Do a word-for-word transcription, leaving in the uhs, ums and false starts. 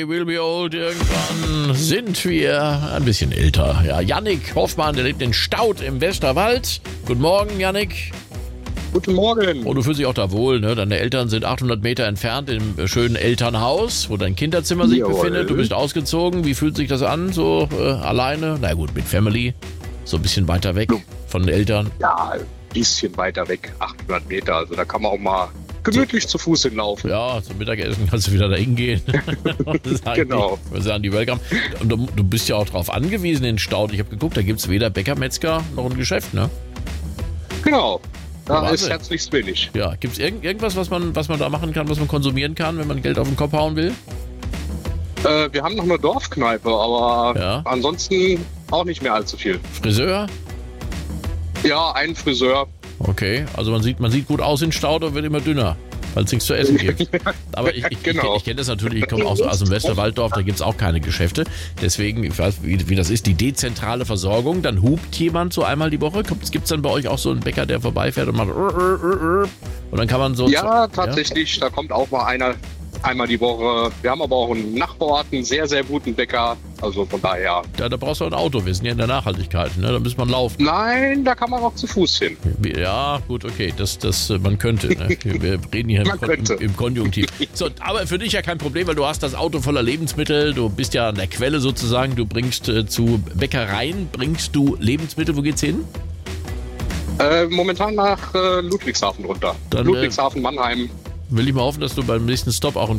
Will be old. Irgendwann sind wir ein bisschen älter. Ja, Jannik Hoffmann, der lebt in Staudt im Westerwald. Guten Morgen, Jannik. Guten Morgen. Und du fühlst dich auch da wohl, ne? Deine Eltern sind achthundert Meter entfernt im schönen Elternhaus, wo dein Kinderzimmer sich Jawohl. befindet. Du bist ausgezogen. Wie fühlt sich das an, so äh, alleine? Na gut, mit Family. So ein bisschen weiter weg von den Eltern. Ja, ein bisschen weiter weg, achthundert Meter. Also da kann man auch mal gemütlich zu Fuß hinlaufen. Ja, zum Mittagessen kannst du wieder dahin gehen. Genau. Die, wir sagen die Welcome. Und du, du bist ja auch drauf angewiesen in Staudt. Ich habe geguckt, da gibt es weder Bäcker, Metzger noch ein Geschäft, ne? Genau. Da Wahnsinn. ist herzlichst wenig. Ja, gibt es irgend, irgendwas, was man, was man da machen kann, was man konsumieren kann, wenn man Geld auf den Kopf hauen will? Äh, wir haben noch eine Dorfkneipe, aber Ja. ansonsten auch nicht mehr allzu viel. Friseur? Ja, ein Friseur. Okay, also man sieht, man sieht gut aus in Staudt und wird immer dünner, weil es nichts zu essen gibt. Aber ich, ich, Genau. ich, ich kenne das natürlich, ich komme auch so aus dem Westerwalddorf, da gibt es auch keine Geschäfte. Deswegen, ich weiß, wie, wie das ist, die dezentrale Versorgung. Dann hupt jemand so einmal die Woche. Gibt es dann bei euch auch so einen Bäcker, der vorbeifährt und macht und dann kann man so... Ja, tatsächlich, da kommt auch mal einer einmal die Woche. Wir haben aber auch einen Nachbarort, einen sehr, sehr guten Bäcker. Also von daher. Ja, da brauchst du ein Auto, wir sind ja in der Nachhaltigkeit, ne? Da muss man laufen. Nein, da kann man auch zu Fuß hin. Ja, gut, okay, das, das, äh, man könnte. Ne? Wir reden hier im, Man Kon könnte. im, im Konjunktiv. So, aber für dich ja kein Problem, weil du hast das Auto voller Lebensmittel, du bist ja an der Quelle sozusagen, du bringst äh, zu Bäckereien, bringst du Lebensmittel, wo geht's hin? Äh, momentan nach äh, Ludwigshafen runter. Dann, äh, Ludwigshafen, Mannheim. Will ich mal hoffen, dass du beim nächsten Stop auch ein